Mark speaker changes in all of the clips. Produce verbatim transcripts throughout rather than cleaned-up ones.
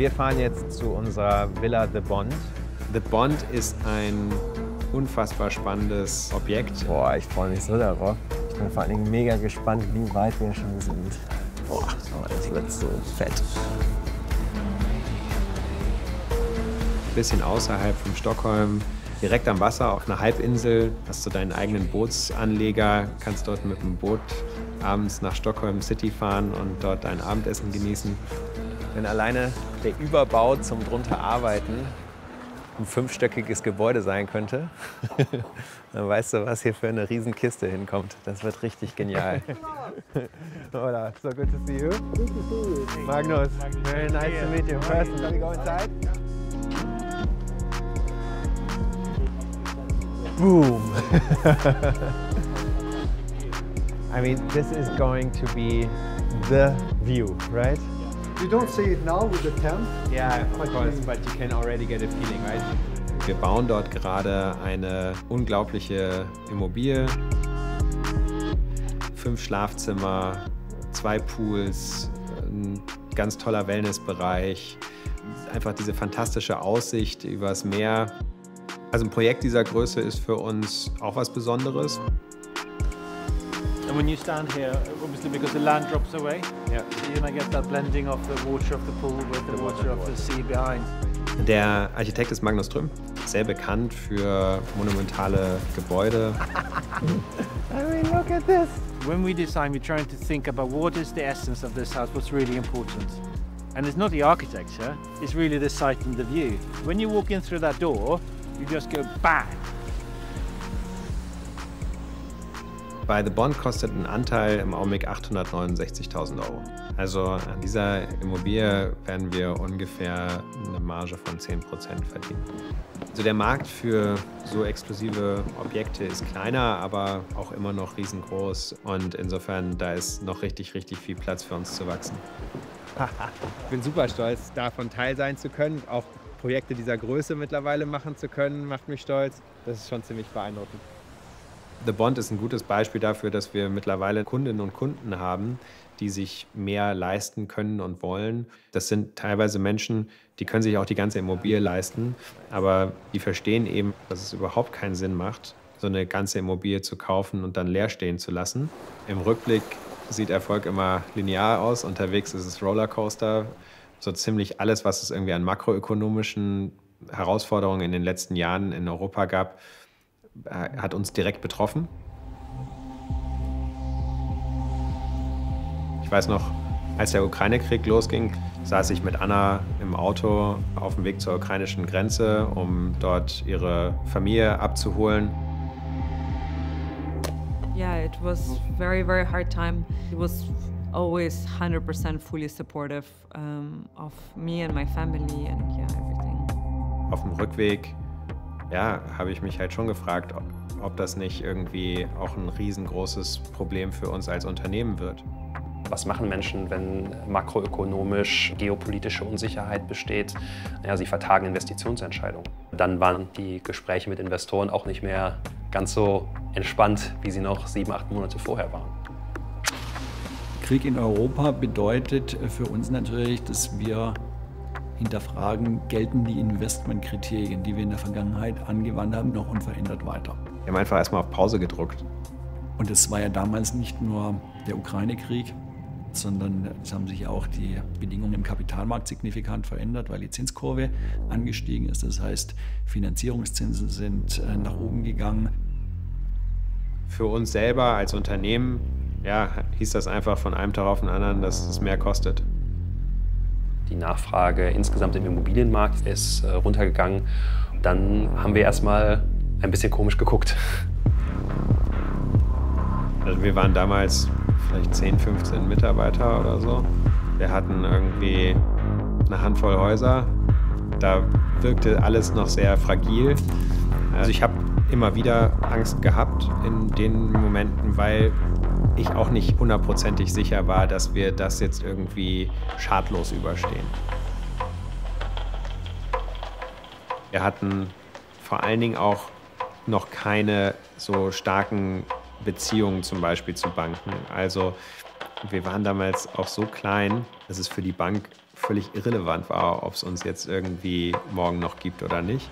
Speaker 1: Wir fahren jetzt zu unserer Villa The Bond.
Speaker 2: The Bond ist ein unfassbar spannendes Objekt.
Speaker 1: Boah, ich freue mich so darauf. Ich bin vor allen Dingen mega gespannt, wie weit wir schon sind. Boah, das wird so fett.
Speaker 2: Ein bisschen außerhalb von Stockholm, direkt am Wasser, auf einer Halbinsel. Hast du deinen eigenen Bootsanleger, kannst dort mit dem Boot abends nach Stockholm City fahren und dort ein Abendessen genießen.
Speaker 1: Wenn alleine der Überbau zum drunter arbeiten ein fünfstöckiges Gebäude sein könnte, dann weißt du, was hier für eine Riesenkiste hinkommt. Das wird richtig genial. Hola, so good to see you. Good to see you. Magnus, very nice to meet you in person. Shall we go inside? Boom! I mean, this is going to be the view, right?
Speaker 3: You don't see it now with the tent.
Speaker 1: Yeah, of course, but you can already get a feeling, right?
Speaker 2: Wir bauen dort gerade eine unglaubliche Immobilie. Fünf Schlafzimmer, zwei Pools, ein ganz toller Wellnessbereich. Einfach diese fantastische Aussicht übers Meer. Also ein Projekt dieser Größe ist für uns auch was Besonderes.
Speaker 4: And when you stand here, obviously because the land drops away,
Speaker 1: yeah.
Speaker 4: so you're going to get that blending of the water of the pool with the water of the sea behind.
Speaker 2: Der Architekt ist Magnus Trüm, sehr bekannt für monumentale Gebäude.
Speaker 1: I mean, look at this.
Speaker 4: When we design, we're trying to think about what is the essence of this house, what's really important. And it's not the architecture, it's really the sight and the view. When you walk in through that door, you just go bang.
Speaker 2: Bei The Bond kostet ein Anteil im Augenblick achthundertneunundsechzigtausend Euro. Also an dieser Immobilie werden wir ungefähr eine Marge von zehn Prozent verdienen. Also der Markt für so exklusive Objekte ist kleiner, aber auch immer noch riesengroß. Und insofern, da ist noch richtig, richtig viel Platz für uns zu wachsen.
Speaker 1: Ich bin super stolz, davon Teil sein zu können. Auch Projekte dieser Größe mittlerweile machen zu können, macht mich stolz. Das ist schon ziemlich beeindruckend.
Speaker 2: The Bond ist ein gutes Beispiel dafür, dass wir mittlerweile Kundinnen und Kunden haben, die sich mehr leisten können und wollen. Das sind teilweise Menschen, die können sich auch die ganze Immobilie leisten, aber die verstehen eben, dass es überhaupt keinen Sinn macht, so eine ganze Immobilie zu kaufen und dann leer stehen zu lassen. Im Rückblick sieht Erfolg immer linear aus, unterwegs ist es Rollercoaster. So ziemlich alles, was es irgendwie an makroökonomischen Herausforderungen in den letzten Jahren in Europa gab, hat uns direkt betroffen. Ich weiß noch, als der Ukraine-Krieg losging, saß ich mit Anna im Auto auf dem Weg zur ukrainischen Grenze, um dort ihre Familie abzuholen.
Speaker 5: Yeah, it was very, very hard time. He was always one hundred percent fully supportive um, of me and my family and yeah, everything.
Speaker 2: Auf dem Rückweg ja, habe ich mich halt schon gefragt, ob, ob das nicht irgendwie auch ein riesengroßes Problem für uns als Unternehmen wird.
Speaker 6: Was machen Menschen, wenn makroökonomisch geopolitische Unsicherheit besteht? Ja, sie vertagen Investitionsentscheidungen. Dann waren die Gespräche mit Investoren auch nicht mehr ganz so entspannt, wie sie noch sieben, acht Monate vorher waren.
Speaker 7: Krieg in Europa bedeutet für uns natürlich, dass wir hinterfragen, gelten die Investmentkriterien, die wir in der Vergangenheit angewandt haben, noch unverändert weiter.
Speaker 2: Wir haben einfach erstmal auf Pause gedrückt.
Speaker 7: Und es war ja damals nicht nur der Ukraine-Krieg, sondern es haben sich auch die Bedingungen im Kapitalmarkt signifikant verändert, weil die Zinskurve angestiegen ist. Das heißt, Finanzierungszinsen sind nach oben gegangen.
Speaker 2: Für uns selber als Unternehmen ja, hieß das einfach von einem Tag auf den anderen, dass es mehr kostet.
Speaker 6: Die Nachfrage insgesamt im Immobilienmarkt ist äh, runtergegangen. Dann haben wir erstmal ein bisschen komisch geguckt.
Speaker 2: Also wir waren damals vielleicht zehn, fünfzehn Mitarbeiter oder so. Wir hatten irgendwie eine Handvoll Häuser. Da wirkte alles noch sehr fragil. Also ich habe immer wieder Angst gehabt in den Momenten, weil ich auch nicht hundertprozentig sicher war, dass wir das jetzt irgendwie schadlos überstehen. Wir hatten vor allen Dingen auch noch keine so starken Beziehungen zum Beispiel zu Banken. Also Und wir waren damals auch so klein, dass es für die Bank völlig irrelevant war, ob es uns jetzt irgendwie morgen noch gibt oder nicht.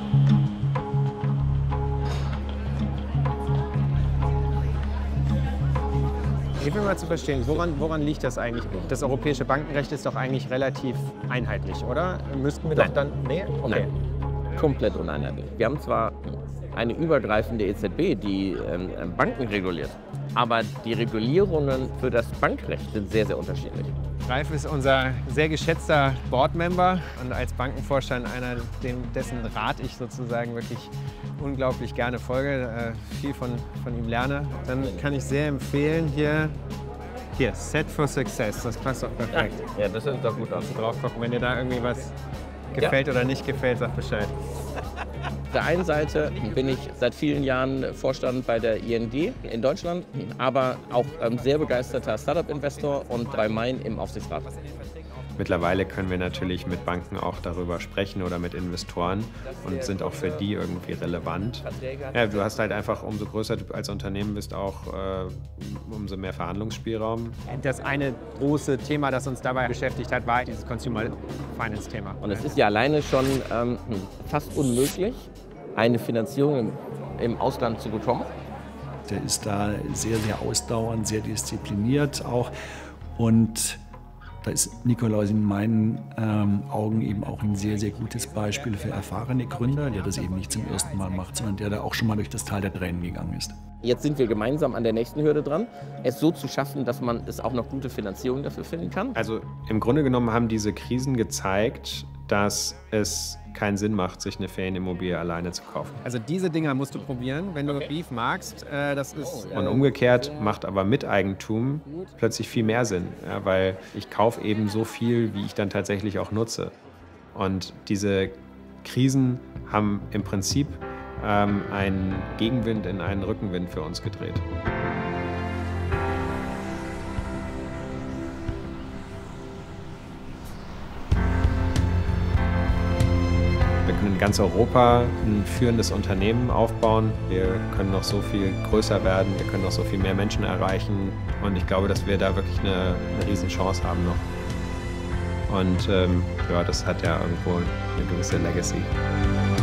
Speaker 8: Ich will mal zu verstehen, woran, woran liegt das eigentlich? Das europäische Bankenrecht ist doch eigentlich relativ einheitlich, oder? Müssten wir
Speaker 9: Nein.
Speaker 8: doch dann... Nee? Okay.
Speaker 9: Nein, komplett uneinheitlich. Wir haben zwar eine übergreifende E Z B, die ähm, Banken reguliert, aber die Regulierungen für das Bankrecht sind sehr, sehr unterschiedlich.
Speaker 8: Ralf ist unser sehr geschätzter Boardmember und als Bankenvorstand einer, dem, dessen Rat ich sozusagen wirklich unglaublich gerne folge, äh, viel von, von ihm lerne. Dann kann ich sehr empfehlen, hier, hier, Set for Success, das passt doch perfekt.
Speaker 9: Ja, das hört doch gut an.
Speaker 8: Drauf gucken, wenn dir da irgendwie was gefällt ja. oder nicht gefällt, sag Bescheid.
Speaker 9: Auf der einen Seite bin ich seit vielen Jahren Vorstand bei der I N G in Deutschland, aber auch ähm, sehr begeisterter Startup-Investor und bei Main im Aufsichtsrat.
Speaker 2: Mittlerweile können wir natürlich mit Banken auch darüber sprechen oder mit Investoren und sind auch für die irgendwie relevant. Ja, du hast halt einfach, umso größer du als Unternehmen bist, auch äh, umso mehr Verhandlungsspielraum.
Speaker 8: Das eine große Thema, das uns dabei beschäftigt hat, war dieses Consumer Finance Thema.
Speaker 9: Und es ist ja alleine schon ähm, fast unmöglich, eine Finanzierung im, im Ausland zu bekommen.
Speaker 7: Der ist da sehr, sehr ausdauernd, sehr diszipliniert auch. Und da ist Nikolaus in meinen ähm, Augen eben auch ein sehr, sehr gutes Beispiel für erfahrene Gründer, der das eben nicht zum ersten Mal macht, sondern der da auch schon mal durch das Tal der Tränen gegangen ist.
Speaker 9: Jetzt sind wir gemeinsam an der nächsten Hürde dran, es so zu schaffen, dass man es auch noch gute Finanzierung dafür finden kann.
Speaker 2: Also im Grunde genommen haben diese Krisen gezeigt, dass es keinen Sinn macht, sich eine Ferienimmobilie alleine zu kaufen.
Speaker 8: Also diese Dinger musst du probieren, wenn du Beef magst. Äh, das ist, äh,
Speaker 2: Und umgekehrt macht aber Miteigentum plötzlich viel mehr Sinn, ja, weil ich kaufe eben so viel, wie ich dann tatsächlich auch nutze. Und diese Krisen haben im Prinzip ähm, einen Gegenwind in einen Rückenwind für uns gedreht. In ganz Europa ein führendes Unternehmen aufbauen. Wir können noch so viel größer werden, wir können noch so viel mehr Menschen erreichen und ich glaube, dass wir da wirklich eine, eine Riesenchance haben noch. Und ähm, ja, das hat ja irgendwo eine gewisse Legacy.